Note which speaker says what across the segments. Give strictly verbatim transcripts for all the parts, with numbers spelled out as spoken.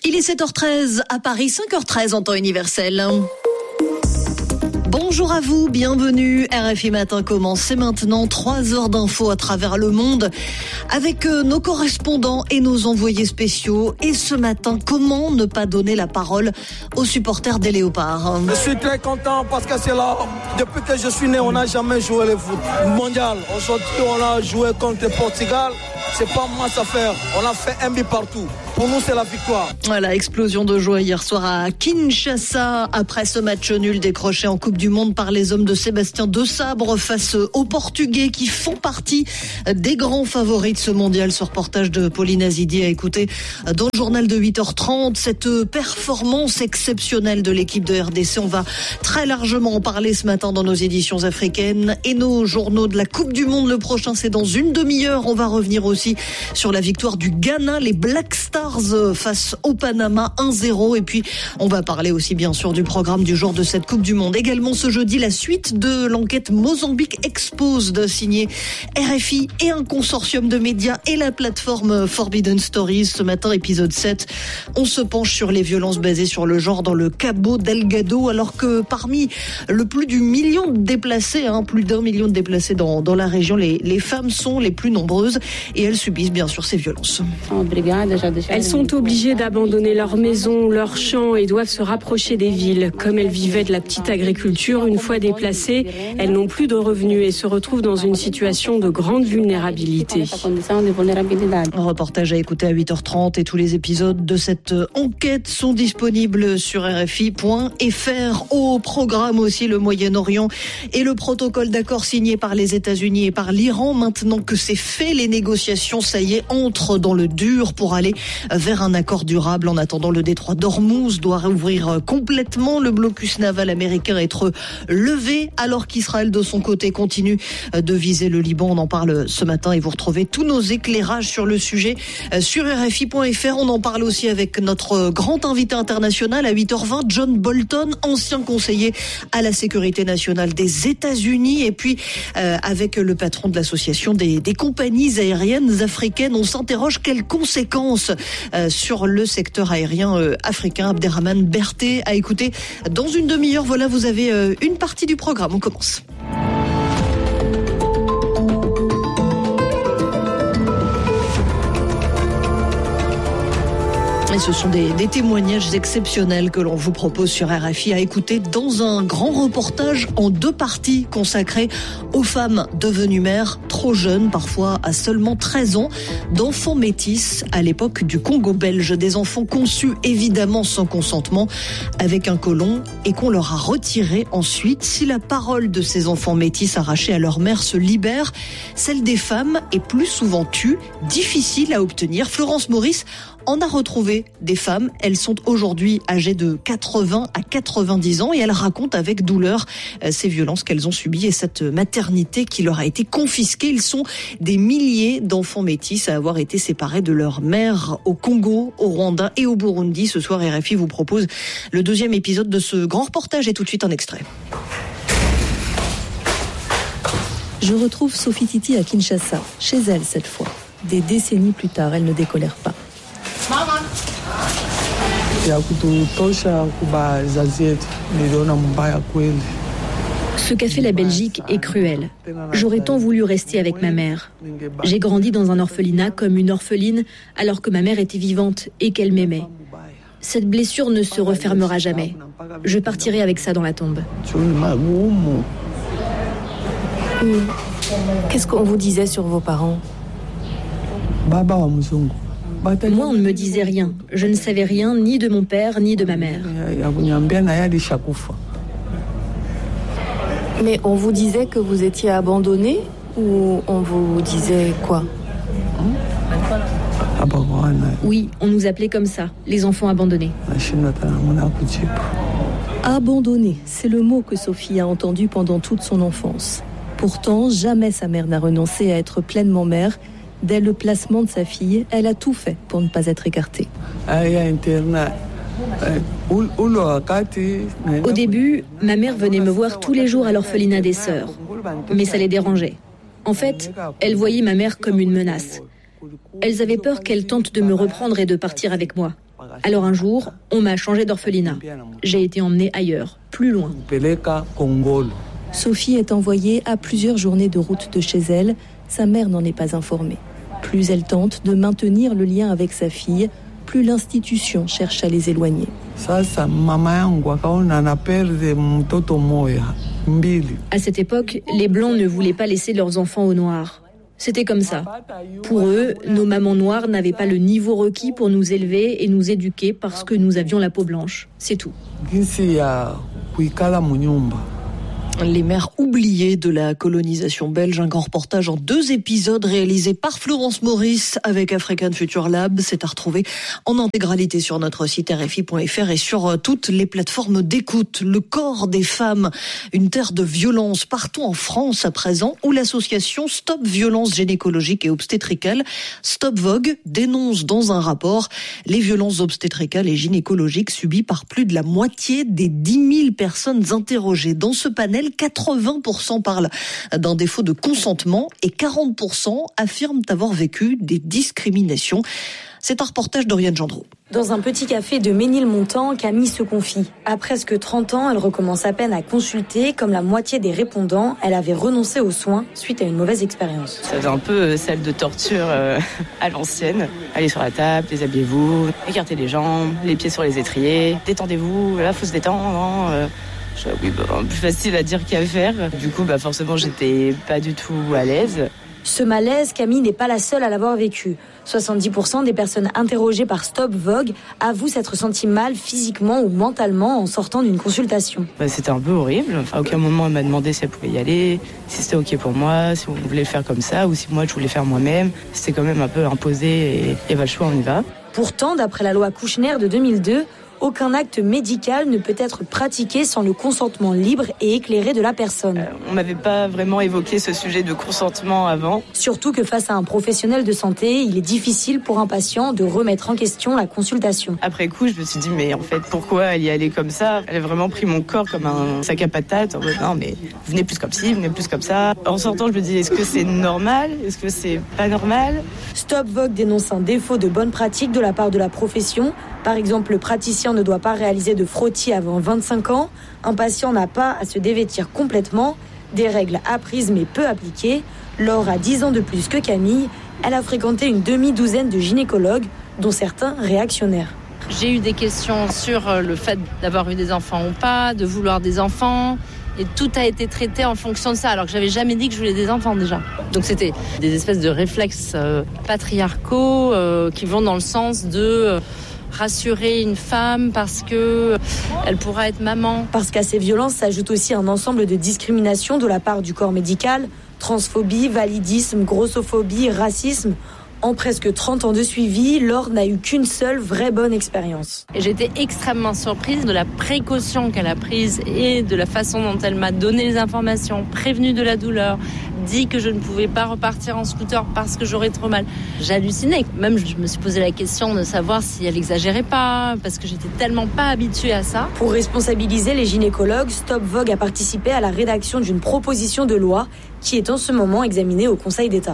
Speaker 1: Il est sept heures treize à Paris, cinq heures treize en temps universel. Bonjour à vous, bienvenue. R F I Matin commence, c'est maintenant trois heures d'infos à travers le monde avec nos correspondants et nos envoyés spéciaux. Et ce matin, comment ne pas donner la parole aux supporters des Léopards?
Speaker 2: Je suis très content parce que c'est là, depuis que je suis né, on n'a jamais joué le foot mondial. Aujourd'hui, on a joué contre le Portugal. C'est pas masse à faire. On a fait un but partout. Pour nous, c'est la victoire.
Speaker 1: Voilà, explosion de joie hier soir à Kinshasa après ce match nul décroché en Coupe du Monde par les hommes de Sébastien Desabre face aux Portugais qui font partie des grands favoris de ce mondial. Ce reportage de Pauline Azidi à écouter dans le journal de huit heures trente. Cette performance exceptionnelle de l'équipe de R D C, on va très largement en parler ce matin dans nos éditions africaines et nos journaux de la Coupe du Monde. Le prochain, c'est dans une demi-heure. On va revenir aussi sur la victoire du Ghana, les Black Stars face au Panama un zéro. Et puis, on va parler aussi bien sûr du programme du jour de cette Coupe du Monde. Également ce jeudi, la suite de l'enquête Mozambique Expose de signer R F I et un consortium de médias et la plateforme Forbidden Stories. Ce matin, épisode sept, on se penche sur les violences basées sur le genre dans le Cabo Delgado, alors que parmi le plus du million de déplacés, hein, plus d'un million de déplacés dans, dans la région, les, les femmes sont les plus nombreuses et elles subissent bien sûr ces violences.
Speaker 3: Elles sont obligées d'abandonner leur maison, leurs champs et doivent se rapprocher des villes. Comme elles vivaient de la petite agriculture, une fois déplacées, elles n'ont plus de revenus et se retrouvent dans une situation de grande vulnérabilité.
Speaker 1: Un reportage à écouter à huit heures trente et tous les épisodes de cette enquête sont disponibles sur R F I point F R. Au programme aussi le Moyen-Orient et le protocole d'accord signé par les États-Unis et par l'Iran. Maintenant que c'est fait, les négociations, ça y est, entrent dans le dur pour aller vers un accord durable. En attendant, le détroit d'Ormuz doit rouvrir complètement. Le blocus naval américain être levé alors qu'Israël de son côté continue de viser le Liban. On en parle ce matin et vous retrouvez tous nos éclairages sur le sujet sur R F I point F R. On en parle aussi avec notre grand invité international à huit heures vingt, John Bolton, ancien conseiller à la sécurité nationale des États-Unis, et puis euh, avec le patron de l'association des, des compagnies aériennes africaines. On s'interroge quelles conséquences euh, sur le secteur aérien euh, africain. Abderrahmane Berté à écouter dans une demi-heure. Voilà, vous avez euh, une partie du programme. On commence. Et ce sont des, des témoignages exceptionnels que l'on vous propose sur R F I à écouter dans un grand reportage en deux parties consacré aux femmes devenues mères trop jeunes, parfois à seulement treize ans, d'enfants métis à l'époque du Congo belge. Des enfants conçus évidemment sans consentement avec un côlon et qu'on leur a retiré ensuite. Si la parole de ces enfants métis arrachés à leur mère se libère, celle des femmes est plus souvent tue, difficile à obtenir. Florence Maurice en a retrouvé des femmes. Elles sont aujourd'hui âgées de quatre-vingts à quatre-vingt-dix ans et elles racontent avec douleur ces violences qu'elles ont subies et cette maternité qui leur a été confisquée. Ils sont des milliers d'enfants métis à avoir été séparés de leur mère au Congo, au Rwanda et au Burundi. Ce soir, R F I vous propose le deuxième épisode de ce grand reportage et tout de suite un extrait.
Speaker 4: Je retrouve Sophie Titi à Kinshasa, chez elle cette fois. Des décennies plus tard, elle ne décolère pas.
Speaker 3: Ce qu'a fait la Belgique est cruel. J'aurais tant voulu rester avec ma mère. J'ai grandi dans un orphelinat comme une orpheline alors que ma mère était vivante et qu'elle m'aimait. Cette blessure ne se refermera jamais. Je partirai avec ça dans la tombe.
Speaker 4: Qu'est-ce qu'on vous disait sur vos parents ?
Speaker 3: Moi, on ne me disait rien. Je ne savais rien ni de mon père, ni de ma mère.
Speaker 4: Mais on vous disait que vous étiez abandonné ou on vous disait quoi ?
Speaker 3: Oui, on nous appelait comme ça, les enfants abandonnés.
Speaker 4: Abandonné, c'est le mot que Sophie a entendu pendant toute son enfance. Pourtant, jamais sa mère n'a renoncé à être pleinement mère. Dès le placement de sa fille, elle a tout fait pour ne pas être écartée.
Speaker 3: Au début, ma mère venait me voir tous les jours à l'orphelinat des sœurs, mais ça les dérangeait. En fait, elles voyaient ma mère comme une menace. Elles avaient peur qu'elle tente de me reprendre et de partir avec moi. Alors un jour, on m'a changé d'orphelinat. J'ai été emmenée ailleurs, plus loin.
Speaker 4: Sophie est envoyée à plusieurs journées de route de chez elle. Sa mère n'en est pas informée. Plus elle tente de maintenir le lien avec sa fille, plus l'institution cherche à les éloigner.
Speaker 3: À cette époque, les Blancs ne voulaient pas laisser leurs enfants aux Noirs. C'était comme ça. Pour eux, nos mamans noires n'avaient pas le niveau requis pour nous élever et nous éduquer parce que nous avions la peau blanche. C'est tout.
Speaker 1: Les mères oubliées de la colonisation belge, un grand reportage en deux épisodes réalisé par Florence Maurice avec African Future Lab. C'est à retrouver en intégralité sur notre site R F I point F R et sur toutes les plateformes d'écoute. Le corps des femmes, une terre de violence partout en France à présent, où l'association Stop Violence gynécologique et obstétricale, Stop Vogue, dénonce dans un rapport les violences obstétricales et gynécologiques subies par plus de la moitié des dix mille personnes interrogées. Dans ce panel, quatre-vingts pour cent parlent d'un défaut de consentement et quarante pour cent affirment avoir vécu des discriminations. C'est un reportage d'Oriane Gendreau.
Speaker 5: Dans un petit café de Ménilmontant, Camille se confie. À presque trente ans, elle recommence à peine à consulter. Comme la moitié des répondants, elle avait renoncé aux soins suite à une mauvaise expérience.
Speaker 6: Ça faisait un peu celle de torture euh, à l'ancienne. Allez sur la table, déshabillez-vous, écartez les jambes, les pieds sur les étriers, détendez-vous, là faut se détendre. Euh. Je, oui, bah, plus facile à dire qu'à faire. Du coup, bah, forcément, j'étais pas du tout à l'aise.
Speaker 5: Ce malaise, Camille n'est pas la seule à l'avoir vécu. soixante-dix pour cent des personnes interrogées par Stop Vogue avouent s'être senties mal physiquement ou mentalement en sortant d'une consultation.
Speaker 6: Bah, c'était un peu horrible. Enfin, à aucun moment, elle m'a demandé si elle pouvait y aller, si c'était OK pour moi, si on voulait le faire comme ça ou si moi, je voulais faire moi-même. C'était quand même un peu imposé et il y avait le choix, on y va.
Speaker 5: Pourtant, d'après la loi Kouchner de deux mille deux, aucun acte médical ne peut être pratiqué sans le consentement libre et éclairé de la personne.
Speaker 6: Euh, on m'avait pas vraiment évoqué ce sujet de consentement avant.
Speaker 5: Surtout que face à un professionnel de santé, il est difficile pour un patient de remettre en question la consultation.
Speaker 6: Après coup, je me suis dit, mais en fait, pourquoi elle y allait comme ça ? Elle a vraiment pris mon corps comme un sac à patates. En mode, non, mais venez plus comme ci, venez plus comme ça. En sortant, je me dis, est-ce que c'est normal ? Est-ce que c'est pas normal ?
Speaker 5: Stop Vogue dénonce un défaut de bonne pratique de la part de la profession. Par exemple, le praticien ne doit pas réaliser de frottis avant vingt-cinq ans. Un patient n'a pas à se dévêtir complètement. Des règles apprises mais peu appliquées. Laure a dix ans de plus que Camille. Elle a fréquenté une demi-douzaine de gynécologues, dont certains réactionnaires.
Speaker 7: J'ai eu des questions sur le fait d'avoir eu des enfants ou pas, de vouloir des enfants. Et tout a été traité en fonction de ça, alors que j'avais jamais dit que je voulais des enfants déjà. Donc c'était des espèces de réflexes euh, patriarcaux euh, qui vont dans le sens de... Euh, rassurer une femme parce que elle pourra être maman.
Speaker 5: Parce qu'à ces violences s'ajoute aussi un ensemble de discriminations de la part du corps médical, transphobie, validisme, grossophobie, racisme. En presque trente ans de suivi, Laure n'a eu qu'une seule vraie bonne expérience.
Speaker 7: Et j'étais extrêmement surprise de la précaution qu'elle a prise et de la façon dont elle m'a donné les informations, prévenue de la douleur, dit que je ne pouvais pas repartir en scooter parce que j'aurais trop mal. J'hallucinais. Même je me suis posé la question de savoir si elle exagérait pas, parce que j'étais tellement pas habituée à ça.
Speaker 5: Pour responsabiliser les gynécologues, Stop Vogue a participé à la rédaction d'une proposition de loi qui est en ce moment examinée au Conseil d'État.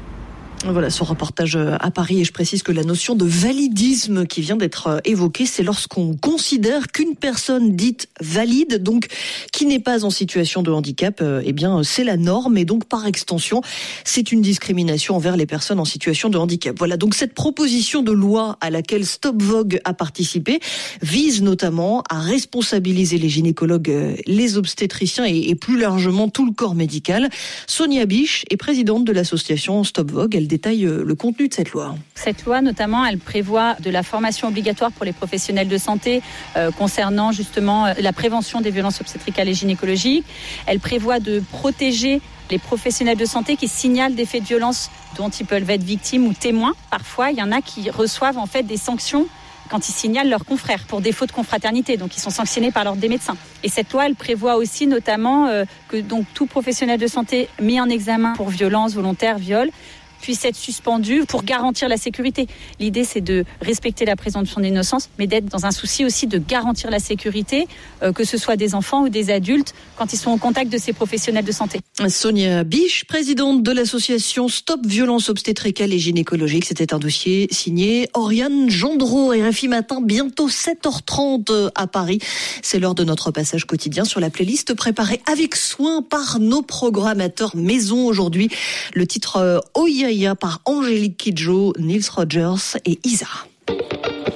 Speaker 1: Voilà ce reportage à Paris, et je précise que la notion de validisme qui vient d'être évoquée, c'est lorsqu'on considère qu'une personne dite valide, donc qui n'est pas en situation de handicap, eh bien c'est la norme, et donc par extension c'est une discrimination envers les personnes en situation de handicap. Voilà, donc cette proposition de loi à laquelle Stop Vogue a participé vise notamment à responsabiliser les gynécologues, les obstétriciens et, et plus largement tout le corps médical. Sonia Biche est présidente de l'association Stop Vogue. Elle détaille le contenu de cette loi.
Speaker 8: Cette loi, notamment, elle prévoit de la formation obligatoire pour les professionnels de santé euh, concernant justement la prévention des violences obstétricales et gynécologiques. Elle prévoit de protéger les professionnels de santé qui signalent des faits de violence dont ils peuvent être victimes ou témoins. Parfois, il y en a qui reçoivent en fait des sanctions quand ils signalent leurs confrères pour défaut de confraternité, donc ils sont sanctionnés par l'ordre des médecins. Et cette loi, elle prévoit aussi notamment euh, que donc tout professionnel de santé mis en examen pour violence volontaire, viol, puisse être suspendu pour garantir la sécurité. L'idée, c'est de respecter la présomption d'innocence, mais d'être dans un souci aussi de garantir la sécurité, euh, que ce soit des enfants ou des adultes, quand ils sont au contact de ces professionnels de santé.
Speaker 1: Sonia Biche, présidente de l'association Stop Violence Obstétricale et Gynécologique. C'était un dossier signé Oriane Gendreau. R F I Matin, bientôt sept heures trente à Paris. C'est l'heure de notre passage quotidien sur la playlist préparée avec soin par nos programmateurs maison aujourd'hui. Le titre Oyaya par Angélique Kidjo, Nils Rogers et Isa.